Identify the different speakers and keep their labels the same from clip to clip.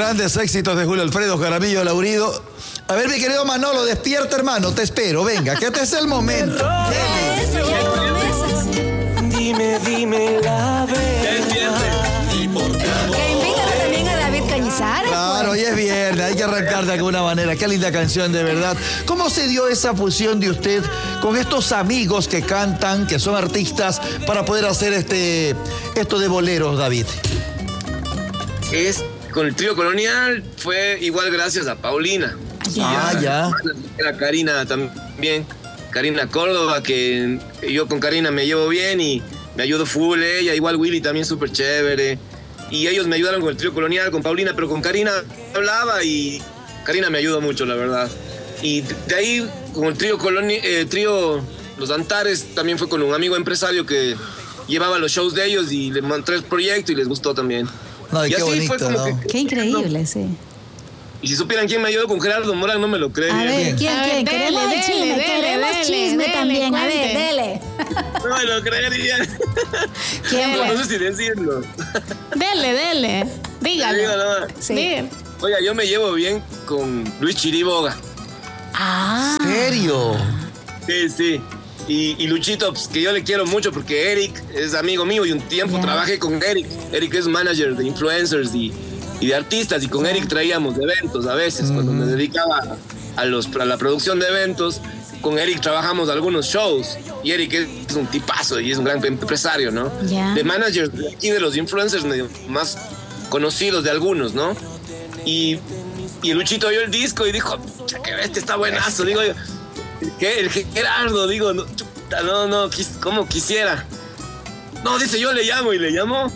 Speaker 1: grandes éxitos de Julio Alfredo Jaramillo Laurido. A ver, mi querido Manolo, despierta, hermano, te espero. Venga, que este es el momento.
Speaker 2: Dime la verdad.
Speaker 3: Que invítalo también a David Cañizares.
Speaker 1: Claro, hoy es viernes, hay que arrancar de alguna manera. Qué linda canción, de verdad. ¿Cómo se dio esa fusión de usted con estos amigos que cantan, que son artistas, para poder hacer esto de boleros, David?
Speaker 4: Con el trío colonial fue igual gracias a Paulina.
Speaker 1: Ya.
Speaker 4: Era Karina también, Karina Córdoba, que yo con Karina me llevo bien y me ayudó full ella, igual Willy también súper chévere. Y ellos me ayudaron con el trío colonial, con Paulina, pero con Karina hablaba y Karina me ayudó mucho, la verdad. Y de ahí, con el trío Los Antares, también fue con un amigo empresario que llevaba los shows de ellos y le monté el proyecto y les gustó también.
Speaker 1: No, y
Speaker 4: así
Speaker 1: qué bonito,
Speaker 4: fue como
Speaker 1: ¿no?
Speaker 3: Qué increíble, sí.
Speaker 4: Y si supieran quién me ayudó con Gerardo Morán, no me lo creen.
Speaker 3: A ver, ¿quién? Queremos chisme también. A ver, dele.
Speaker 4: No me lo creerían.
Speaker 3: ¿Quién fue?
Speaker 4: No sé si decirlo.
Speaker 5: Dele. Dígalo.
Speaker 4: Digo, no.
Speaker 3: Sí.
Speaker 4: Oiga, yo me llevo bien con Luis Chiriboga.
Speaker 1: ¿En serio?
Speaker 4: Sí. Y Luchito, pues, que yo le quiero mucho porque Eric es amigo mío y un tiempo trabajé con Eric. Eric es manager de influencers y de artistas, y con Eric traíamos eventos a veces. Cuando me dedicaba a la producción de eventos, con Eric trabajamos algunos shows. Y Eric es un tipazo y es un gran empresario, ¿no? De managers de aquí, de los influencers más conocidos de algunos, ¿no? Y Luchito oyó el disco y dijo, que este está buenazo. Digo yo, ¿qué? El Gerardo, digo, no, ¿cómo quisiera? No, dice, yo le llamo, y le llamó.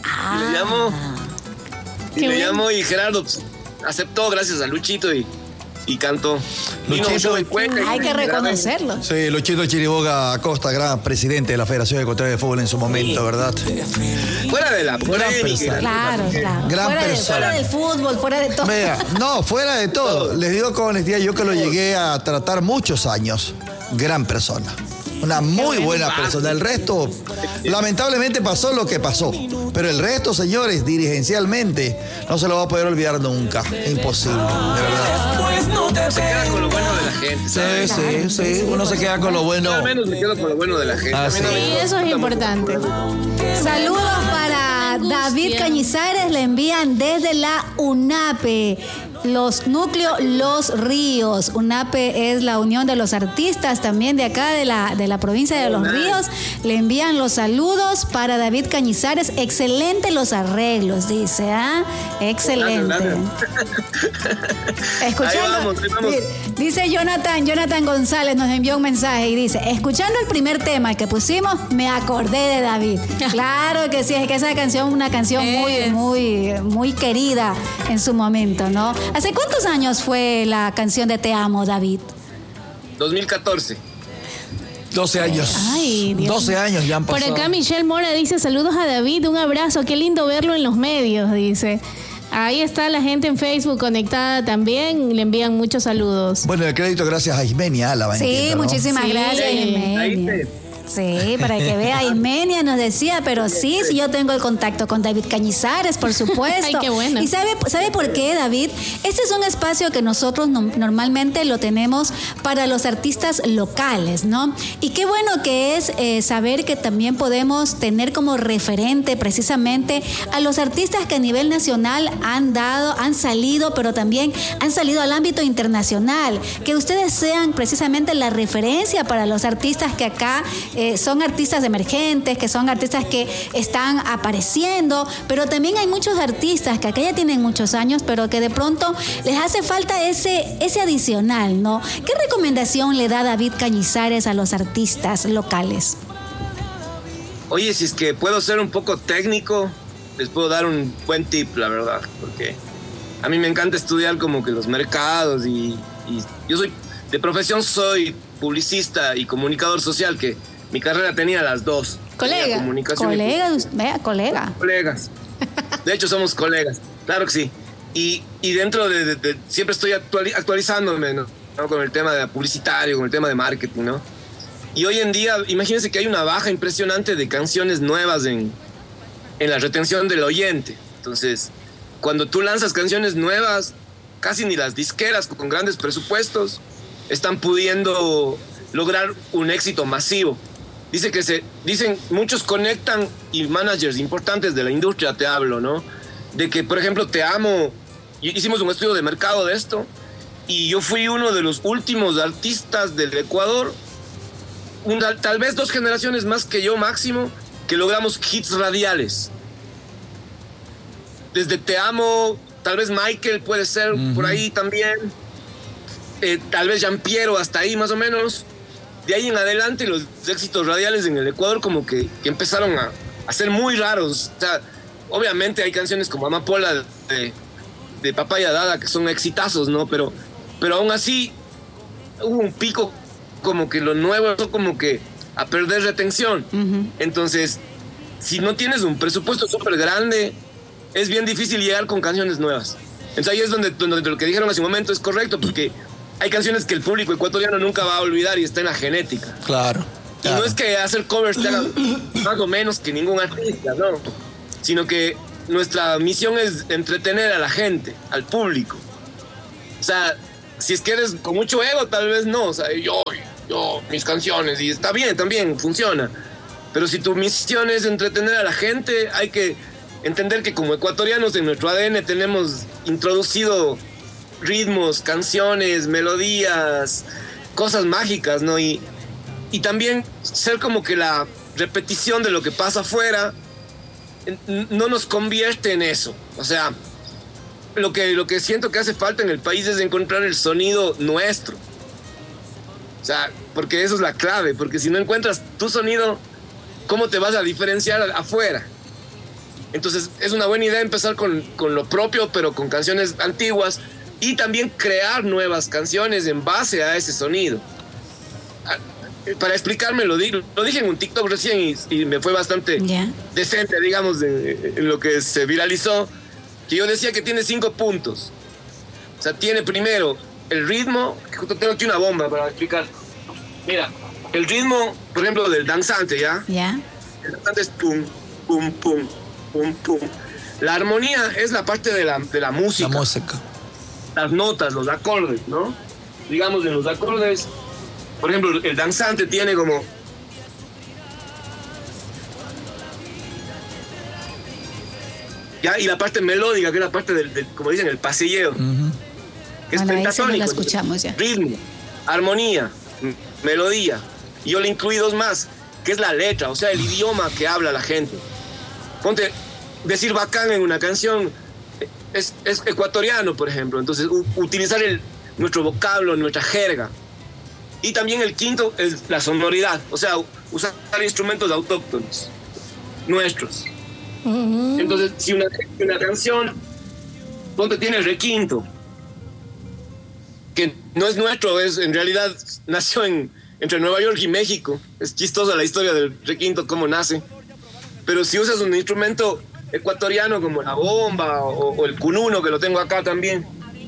Speaker 4: Y Gerardo pues, aceptó gracias a Luchito y cantó.
Speaker 1: Luchito,
Speaker 3: hay que reconocerlo.
Speaker 1: Sí, Luchito Chiriboga Acosta, gran presidente de la Federación Ecuatoriana de Fútbol en su momento, ¿verdad?
Speaker 4: Fuera de la
Speaker 1: polémica.
Speaker 3: Claro. Fuera del fútbol, fuera de todo.
Speaker 1: Vea, no, fuera de todo. Les digo con honestidad, yo que lo llegué a tratar muchos años. Gran persona. Una muy buena persona. El resto, lamentablemente pasó lo que pasó. Pero el resto, señores, dirigencialmente, no se lo va a poder olvidar nunca. Es imposible, de verdad.
Speaker 4: Se queda con lo bueno de la gente, ¿sabes?
Speaker 1: Sí. Uno se queda con lo bueno.
Speaker 4: Yo al menos me quedo con lo bueno de la gente.
Speaker 1: Sí,
Speaker 5: eso es importante.
Speaker 3: Saludos para David Cañizares, le envían desde la UNAPE. Los núcleos Los Ríos. UNAPE es la unión de los artistas también de acá de la provincia de Los Ríos. Le envían los saludos para David Cañizares. Excelente los arreglos, dice. Excelente.
Speaker 4: Gracias.
Speaker 3: Escuchando,
Speaker 4: ahí vamos.
Speaker 3: Dice Jonathan González, nos envió un mensaje y dice, escuchando el primer tema que pusimos, me acordé de David. Claro que sí, es que esa canción es una canción muy querida en su momento, ¿no? ¿Hace cuántos años fue la canción de Te Amo, David?
Speaker 4: 2014.
Speaker 1: 12 años.
Speaker 5: Ay, Dios.
Speaker 1: 12 años ya han pasado.
Speaker 5: Por acá Michelle Mora dice, saludos a David, un abrazo, qué lindo verlo en los medios, dice. Ahí está la gente en Facebook conectada también, le envían muchos saludos.
Speaker 1: Bueno, el crédito gracias a Ismenia Álava.
Speaker 3: Sí, muchísimas gracias, Ismenia. Sí, para que vea, Ismenia nos decía, pero sí, yo tengo el contacto con David Cañizares, por supuesto.
Speaker 5: Ay, qué bueno.
Speaker 3: ¿Y sabe por qué, David? Este es un espacio que nosotros normalmente lo tenemos para los artistas locales, ¿no? Y qué bueno que es saber que también podemos tener como referente precisamente a los artistas que a nivel nacional han salido, pero también han salido al ámbito internacional. Que ustedes sean precisamente la referencia para los artistas que acá son artistas emergentes, que son artistas que están apareciendo, pero también hay muchos artistas que acá ya tienen muchos años, pero que de pronto les hace falta ese adicional, ¿no? ¿Qué recomendación le da David Cañizares a los artistas locales?
Speaker 4: Oye, si es que puedo ser un poco técnico, les puedo dar un buen tip, la verdad, porque a mí me encanta estudiar como que los mercados y yo de profesión soy publicista y comunicador social, que mi carrera tenía las dos.
Speaker 5: Colega.
Speaker 4: Colegas. De hecho, somos colegas. Claro que sí. Y dentro de siempre estoy actualizándome, ¿no? Con el tema de publicitario, con el tema de marketing, ¿no? Y hoy en día, imagínense que hay una baja impresionante de canciones nuevas en la retención del oyente. Entonces, cuando tú lanzas canciones nuevas, casi ni las disqueras con grandes presupuestos están pudiendo lograr un éxito masivo. Dicen, muchos conectan, y managers importantes de la industria te hablo, ¿no? De que, por ejemplo, Te Amo, hicimos un estudio de mercado de esto, y yo fui uno de los últimos artistas del Ecuador, tal vez 2 generaciones más que yo máximo, que logramos hits radiales. Desde Te Amo, tal vez Michael puede ser por ahí también, tal vez Jean-Pierre hasta ahí más o menos. De ahí en adelante los éxitos radiales en el Ecuador como que empezaron a ser muy raros. O sea, obviamente hay canciones como Amapola de Papaya Dada que son exitazos, ¿no? Pero aún así hubo un pico como que lo nuevo empezó como que a perder retención. Entonces, si no tienes un presupuesto súper grande, es bien difícil llegar con canciones nuevas. Entonces ahí es donde lo que dijeron hace un momento es correcto, porque hay canciones que el público ecuatoriano nunca va a olvidar y está en la genética.
Speaker 1: Claro.
Speaker 4: Y no es que hacer covers te haga más o menos que ningún artista, no. Sino que nuestra misión es entretener a la gente, al público. O sea, si es que eres con mucho ego, tal vez no. O sea, yo, mis canciones, y está bien, también funciona. Pero si tu misión es entretener a la gente, hay que entender que como ecuatorianos en nuestro ADN tenemos introducido ritmos, canciones, melodías, cosas mágicas, ¿no? Y también ser como que la repetición de lo que pasa afuera no nos convierte en eso. O sea, lo que siento que hace falta en el país es encontrar el sonido nuestro. O sea, porque eso es la clave, porque si no encuentras tu sonido, ¿cómo te vas a diferenciar afuera? Entonces es una buena idea empezar con lo propio, pero con canciones antiguas, y también crear nuevas canciones en base a ese sonido. Para explicarme, lo dije en un TikTok recién y me fue bastante decente, digamos, en lo que se viralizó, que yo decía que tiene 5 puntos. O sea, tiene primero el ritmo, que justo tengo aquí una bomba para explicar. Mira, el ritmo, por ejemplo, del danzante, ¿ya? El danzante es pum, pum, pum, pum, pum. La armonía es la parte de la música.
Speaker 1: La música.
Speaker 4: Las notas, los acordes, ¿no? Digamos, en los acordes, por ejemplo, el danzante tiene como... ¿Ya? Y la parte melódica, que es la parte del como dicen, el pasilleo. Que es pentatónico.
Speaker 3: La escuchamos ya.
Speaker 4: Ritmo, armonía, melodía. Y yo le incluí 2 más, que es la letra, o sea, el idioma que habla la gente. Ponte, decir bacán en una canción es ecuatoriano, por ejemplo. Entonces, utilizar nuestro vocablo, nuestra jerga. Y también el quinto es la sonoridad, o sea, usar instrumentos autóctonos, nuestros. Entonces, si una canción, ponte, tiene el requinto, que no es nuestro, en realidad nació entre Nueva York y México. Es chistosa la historia del requinto, cómo nace. Pero si usas un instrumento ecuatoriano como la bomba o el cununo, que lo tengo acá también,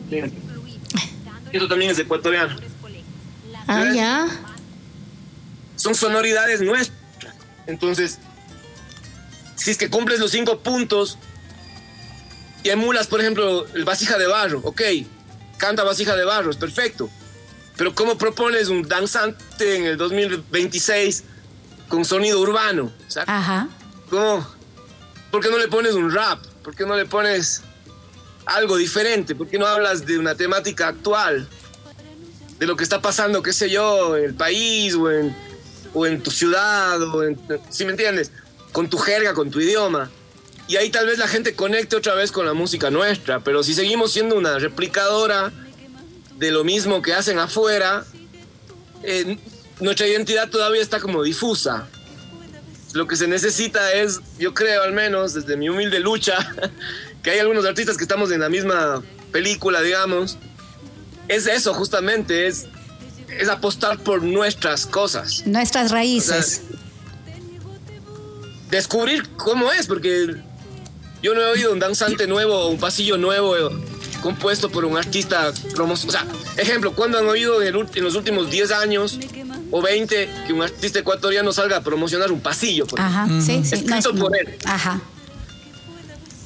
Speaker 4: eso también es ecuatoriano.
Speaker 5: Ya.
Speaker 4: Son sonoridades nuestras. Entonces, si es que cumples los 5 puntos y emulas, por ejemplo, el Vasija de Barro, ok, canta Vasija de Barro, es perfecto. Pero ¿cómo propones un danzante en el 2026 con sonido urbano? O sea, ¿cómo? ¿Por qué no le pones un rap? ¿Por qué no le pones algo diferente? ¿Por qué no hablas de una temática actual? De lo que está pasando, qué sé yo, en el país o en tu ciudad, ¿sí me entiendes? Con tu jerga, con tu idioma. Y ahí tal vez la gente conecte otra vez con la música nuestra. Pero si seguimos siendo una replicadora de lo mismo que hacen afuera, nuestra identidad todavía está como difusa. Lo que se necesita es, yo creo al menos, desde mi humilde lucha, que hay algunos artistas que estamos en la misma película, digamos. Es eso, justamente, es apostar por nuestras cosas.
Speaker 3: Nuestras raíces.
Speaker 4: O sea, descubrir cómo es, porque yo no he oído un danzante nuevo o un pasillo nuevo compuesto por un artista famoso. O sea, ejemplo, ¿cuándo han oído en los últimos 10 años o 20 que un artista ecuatoriano salga a promocionar un pasillo?
Speaker 3: Sí,
Speaker 4: escrito por él.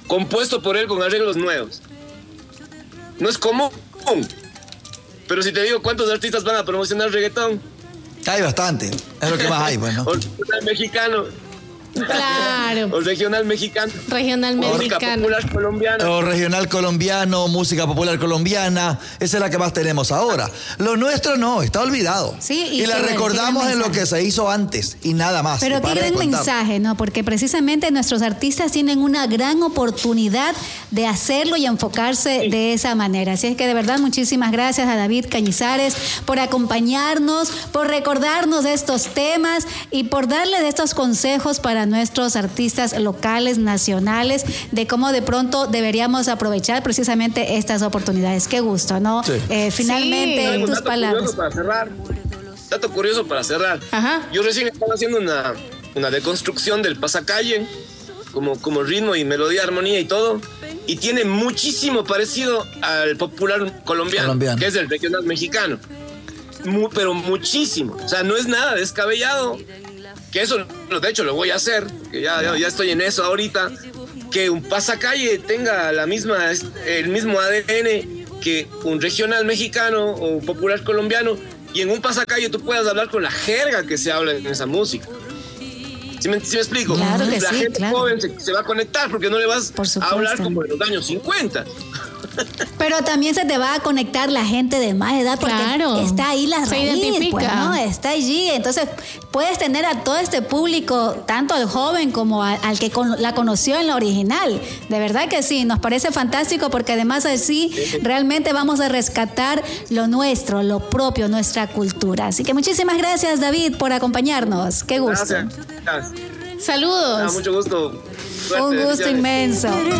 Speaker 4: compuesto por él con arreglos nuevos. No es común. Pero si te digo cuántos artistas van a promocionar reggaetón.
Speaker 1: Hay bastante. Es lo que más hay, bueno.
Speaker 4: O regional mexicano.
Speaker 5: Claro.
Speaker 4: O regional mexicano.
Speaker 5: Regional
Speaker 4: Música
Speaker 5: mexicano.
Speaker 4: popular colombiana.
Speaker 1: O regional colombiano, música popular colombiana. Esa es la que más tenemos ahora. Lo nuestro no, está olvidado.
Speaker 3: Sí,
Speaker 1: y la
Speaker 3: qué
Speaker 1: recordamos
Speaker 3: gran
Speaker 1: en lo
Speaker 3: mensaje.
Speaker 1: que se hizo antes y nada más.
Speaker 3: Pero
Speaker 1: Y
Speaker 3: qué
Speaker 1: para de
Speaker 3: gran
Speaker 1: contar.
Speaker 3: mensaje, ¿no? Porque precisamente nuestros artistas tienen una gran oportunidad de hacerlo y enfocarse de esa manera. Así es que de verdad muchísimas gracias a David Cañizares por acompañarnos, por recordarnos de estos temas y por darle de estos consejos para nuestros artistas locales, nacionales, de cómo de pronto deberíamos aprovechar precisamente estas oportunidades. Qué gusto, ¿no?
Speaker 1: Sí.
Speaker 3: Finalmente,
Speaker 5: Sí.
Speaker 4: Un
Speaker 3: tus
Speaker 4: dato
Speaker 3: palabras.
Speaker 4: curioso para cerrar. Dato curioso para cerrar.
Speaker 5: Ajá.
Speaker 4: Yo recién estaba haciendo una deconstrucción del pasacalle, como ritmo y melodía, armonía y todo, y tiene muchísimo parecido al popular colombiano, que es el regional mexicano. Pero muchísimo. O sea, no es nada descabellado. Que eso, de hecho, lo voy a hacer, que ya estoy en eso ahorita, que un pasacalle tenga el mismo ADN que un regional mexicano o un popular colombiano, y en un pasacalle tú puedas hablar con la jerga que se habla en esa música. ¿Sí me explico?
Speaker 3: Claro que
Speaker 4: la
Speaker 3: sí,
Speaker 4: gente
Speaker 3: claro.
Speaker 4: joven se va a conectar porque no le vas
Speaker 3: Por
Speaker 4: a
Speaker 3: supuesto.
Speaker 4: hablar como en los años 50.
Speaker 3: Pero también se te va a conectar la gente de más edad porque
Speaker 5: Claro.
Speaker 3: está ahí la
Speaker 5: Se
Speaker 3: raíz,
Speaker 5: identifica.
Speaker 3: pues, ¿no? Está allí. Entonces puedes tener a todo este público, tanto al joven como al que la conoció en la original. De verdad que sí, nos parece fantástico porque además así realmente vamos a rescatar lo nuestro, lo propio, nuestra cultura. Así que muchísimas gracias, David, por acompañarnos. Qué gusto.
Speaker 4: Gracias.
Speaker 5: Saludos.
Speaker 4: Mucho gusto. Suerte,
Speaker 3: Un gusto
Speaker 4: bendiciones.
Speaker 3: inmenso.